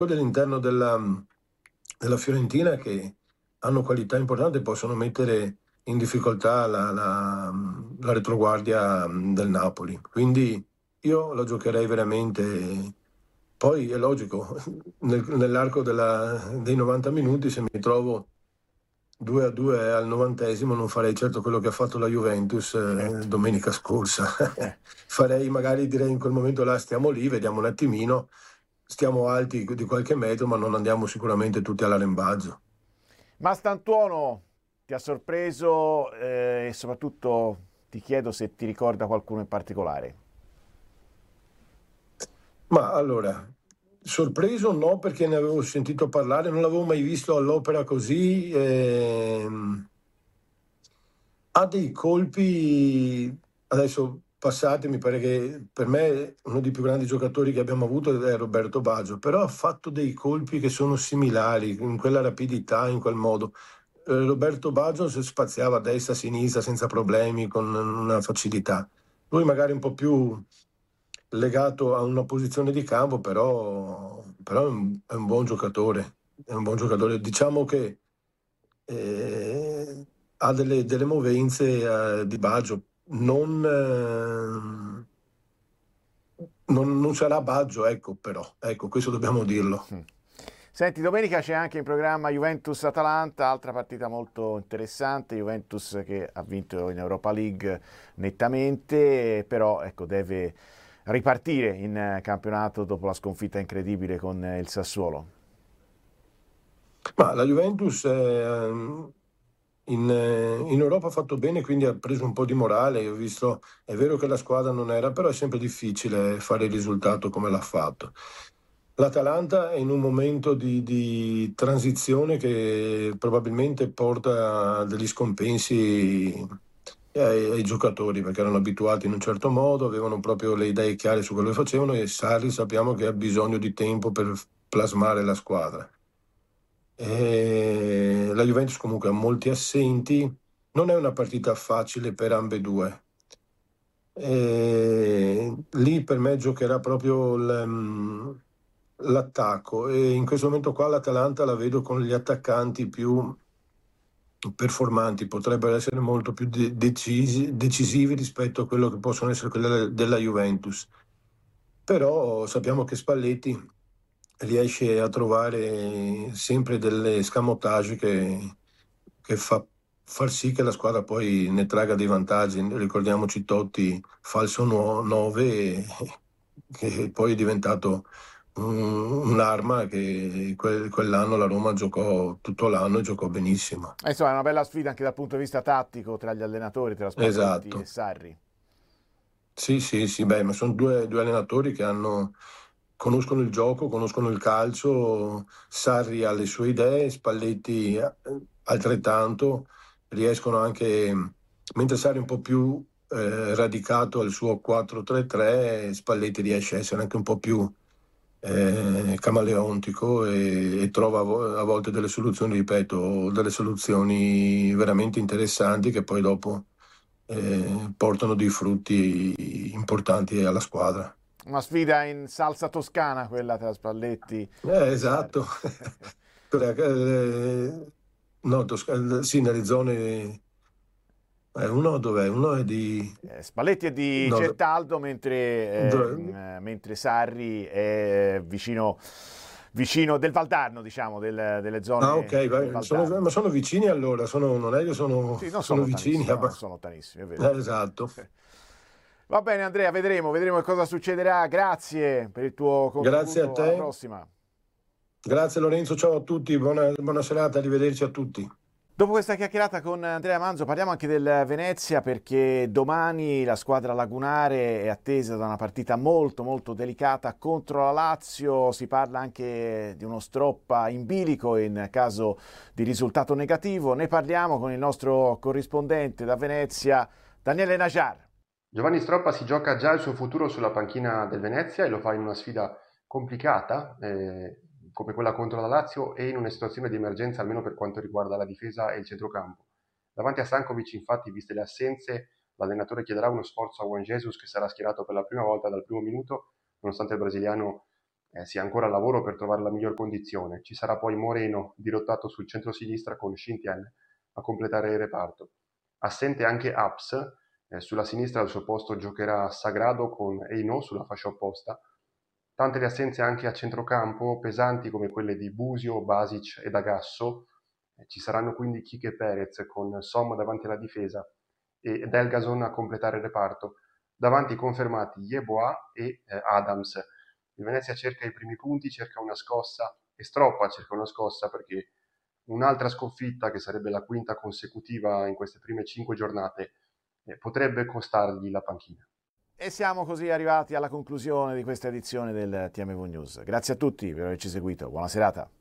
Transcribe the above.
dell'interno della Fiorentina che hanno qualità importanti e possono mettere in difficoltà la retroguardia del Napoli. Quindi io la giocherei veramente. Poi è logico, nell'arco dei 90 minuti, se mi trovo 2-2 al 90° non farei certo quello che ha fatto la Juventus Certo. domenica scorsa. Farei, magari direi in quel momento là stiamo lì, vediamo un attimino, stiamo alti di qualche metro, ma non andiamo sicuramente tutti all'arrembaggio. Mastantuono, ti ha sorpreso e soprattutto ti chiedo se ti ricorda qualcuno in particolare. Ma allora, sorpreso no, perché ne avevo sentito parlare, non l'avevo mai visto all'opera così. Ha dei colpi, adesso passati, mi pare che per me uno dei più grandi giocatori che abbiamo avuto è Roberto Baggio, però ha fatto dei colpi che sono similari, in quella rapidità, in quel modo. Roberto Baggio si spaziava a destra, a sinistra senza problemi, con una facilità. Lui magari un po' più legato a una posizione di campo, però è un buon giocatore. È un buon giocatore. Diciamo che ha delle movenze di Baggio. Non sarà Baggio, ecco, però, ecco, questo dobbiamo dirlo. Senti, domenica c'è anche in programma Juventus-Atalanta, altra partita molto interessante, Juventus che ha vinto in Europa League nettamente, però ecco, deve ripartire in campionato dopo la sconfitta incredibile con il Sassuolo. Ma la Juventus in Europa ha fatto bene, quindi ha preso un po' di morale. Io ho visto, è vero che la squadra non era, però è sempre difficile fare il risultato come l'ha fatto. L'Atalanta è in un momento di transizione che probabilmente porta a degli scompensi ai giocatori, perché erano abituati in un certo modo, avevano proprio le idee chiare su quello che facevano, e Sarri sappiamo che ha bisogno di tempo per plasmare la squadra. La Juventus comunque ha molti assenti, non è una partita facile per ambedue. Lì per me giocherà proprio l'attacco, e in questo momento qua l'Atalanta la vedo con gli attaccanti più performanti, potrebbero essere molto più decisivi rispetto a quello che possono essere quelli della Juventus. Però sappiamo che Spalletti riesce a trovare sempre delle escamotage che fa far sì che la squadra poi ne traga dei vantaggi. Ricordiamoci Totti, falso 9, che poi è diventato un'arma che quell'anno la Roma giocò tutto l'anno e giocò benissimo. Insomma, è una bella sfida anche dal punto di vista tattico tra gli allenatori, tra Spalletti e Esatto. Sarri. Sì, sì, sì, beh, ma sono due allenatori che conoscono il gioco, conoscono il calcio. Sarri ha le sue idee, Spalletti altrettanto, riescono anche, mentre Sarri è un po' più radicato al suo 4-3-3, Spalletti riesce a essere anche un po' più camaleontico, e trova a volte delle soluzioni, ripeto, delle soluzioni veramente interessanti che poi dopo portano dei frutti importanti alla squadra. Una sfida in salsa toscana quella tra Spalletti e Sarri. Esatto. No, sì, nelle zone. Uno dov'è? Uno è di. Spalletti è di No, Certaldo, mentre, mentre Sarri è vicino del Valdarno, diciamo, delle ah, ok, zone del ma Valdarno. sono vicini allora, non è che sono, Sì, non sono sono vicini. lontanissimi, no, non sono lontanissimi, è vero. Esatto. Va bene Andrea, vedremo che cosa succederà. Grazie per il tuo Grazie a contributo, alla te. prossima. Grazie Lorenzo, ciao a tutti, buona serata, arrivederci a tutti. Dopo questa chiacchierata con Andrea Manzo parliamo anche del Venezia, perché domani la squadra lagunare è attesa da una partita molto molto delicata contro la Lazio. Si parla anche di uno stroppa in bilico in caso di risultato negativo. Ne parliamo con il nostro corrispondente da Venezia, Daniele Najar. Giovanni Stroppa si gioca già il suo futuro sulla panchina del Venezia e lo fa in una sfida complicata, come quella contro la Lazio, e in una situazione di emergenza almeno per quanto riguarda la difesa e il centrocampo. Davanti a Stankovic, infatti, viste le assenze, l'allenatore chiederà uno sforzo a Juan Jesus, che sarà schierato per la prima volta dal primo minuto, nonostante il brasiliano si ha ancora lavoro per trovare la miglior condizione. Ci sarà poi Moreno dirottato sul centro-sinistra con Shintian a completare il reparto. Assente anche Aps, sulla sinistra al suo posto giocherà Sagrado con Eino sulla fascia opposta. Tante le assenze anche a centrocampo, pesanti come quelle di Busio, Basic ed Agasso. Ci saranno quindi Kike e Perez con Som davanti alla difesa e Delgason a completare il reparto. Davanti confermati Yeboah e Adams. Il Venezia cerca i primi punti, cerca una scossa e Stroppa cerca una scossa perché un'altra sconfitta, che sarebbe la quinta consecutiva in queste prime 5 giornate, potrebbe costargli la panchina. E siamo così arrivati alla conclusione di questa edizione del TMV News. Grazie a tutti per averci seguito, buona serata.